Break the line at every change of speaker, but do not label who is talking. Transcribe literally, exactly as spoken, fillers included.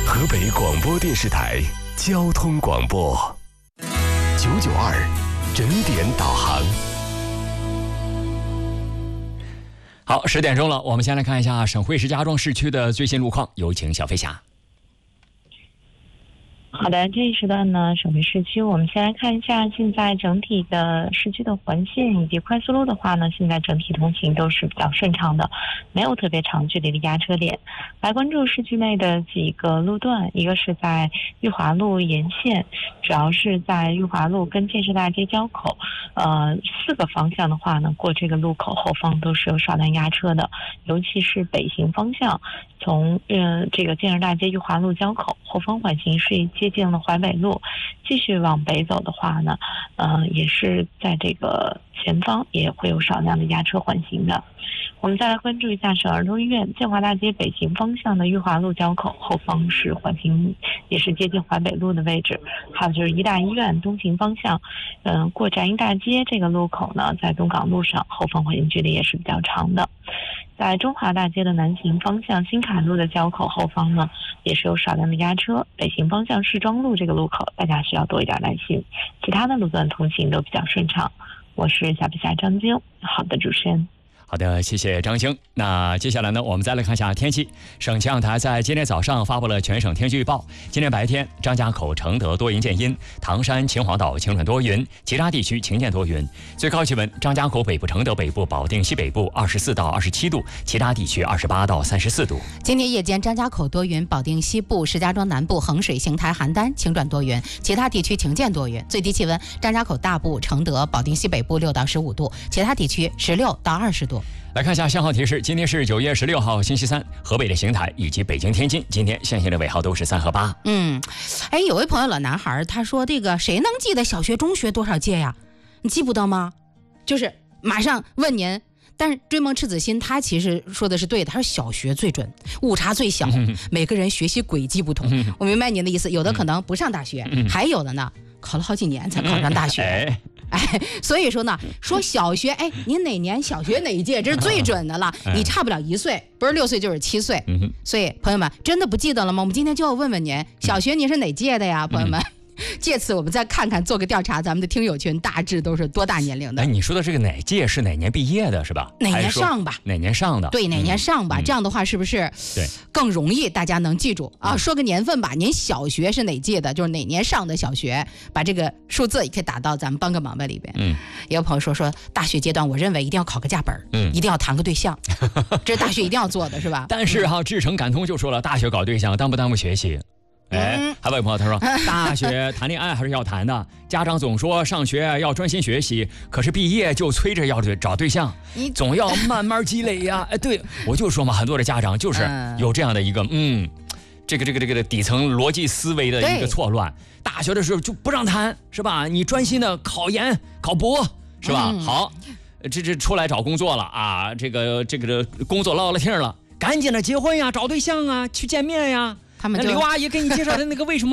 河北广播电视台交通广播九九二整点导航。
好，十点钟了，我们先来看一下省会石家庄市区的最新路况，有请小飞侠。
好的，这一时段呢，省会市区，我们先来看一下现在整体的市区的环线以及快速路的话呢，现在整体通行都是比较顺畅的，没有特别长距离的压车点。来关注市区内的几个路段，一个是在裕华路沿线，主要是在裕华路跟建设大街交口，呃，四个方向的话呢，过这个路口后方都是有少量压车的，尤其是北行方向，从嗯、呃、这个建设大街裕华路交口后方缓行是接近了淮北路，继续往北走的话呢，呃，也是在这个前方也会有少量的压车缓行的。我们再来关注一下省儿童医院建华大街北行方向的裕华路交口后方是缓行，也是接近淮北路的位置。还有就是医大医院东行方向，嗯、呃，过展英大街这个路口呢，在东港路上后方缓行距离也是比较长的。在中华大街的南行方向新凯路的交口后方呢，也是有少量的压车。北行方向市庄路这个路口，大家需要多一点耐心。其他的路段通行都比较顺畅。我是小飞侠张晶，好的，主持人。
好的，谢谢张星。那接下来呢，我们再来看一下天气。省气象台在今天早上发布了全省天气预报。今天白天，张家口、承德多云见阴，唐山、秦皇岛晴转多云，其他地区晴见多云。最高气温，张家口北部、承德北部、保定西北部二十四到二十七度，其他地区二十八到三十四度。
今天夜间，张家口多云，保定西部、石家庄南部、衡水、邢台、邯郸晴转多云，其他地区晴见多云。最低气温，张家口大部、承德、保定西北部六到十五度，其他地区十六到二十度。
来看一下信号提示，今天是九月十六号星期三，河北的邢台以及北京、天津今天限行的尾号都是三和八。
嗯，哎，有位朋友老男孩他说，这个谁能记得小学、中学多少届呀？你记不得吗？就是马上问您。但是追梦赤子心他其实说的是对的，他说小学最准，误差最小，嗯、每个人学习轨迹不同、嗯。我明白您的意思，有的可能不上大学，嗯、还有的呢考了好几年才考上大学。嗯哎哎，所以说呢，说小学，哎，您哪年小学哪一届，这是最准的了。你差不了一岁，不是六岁就是七岁。嗯、所以朋友们，真的不记得了吗？我们今天就要问问您，小学您是哪届的呀，朋友们？嗯借此我们再看看，做个调查，咱们的听友群大致都是多大年龄的？
哎，你说的这个哪届是哪年毕业的，是吧？
哪年上吧？
哪年上的？
对，哪年上吧？嗯、这样的话是不是
对
更容易大家能记住啊？说个年份吧，您小学是哪届的？就是哪年上的小学，把这个数字也可以打到咱们帮个忙吧里边。嗯，也有朋友说说大学阶段，我认为一定要考个价本，嗯，一定要谈个对象，这是大学一定要做的，是吧？
但是哈，志诚感通就说了，大学搞对象耽不耽误学习？哎，还有朋友他说，大学谈恋爱还是要谈的。家长总说上学要专心学习，可是毕业就催着要找对象，你总要慢慢积累呀。哎，对，我就说嘛，很多的家长就是有这样的一个嗯，这个这个这个底层逻辑思维的一个错乱。大学的时候就不让谈，是吧？你专心的考研、考博，是吧？嗯、好，这这出来找工作了啊，这个这个工作落了听了，赶紧的结婚呀，找对象啊，去见面呀。
他们就
刘阿姨给你介绍的那个为什么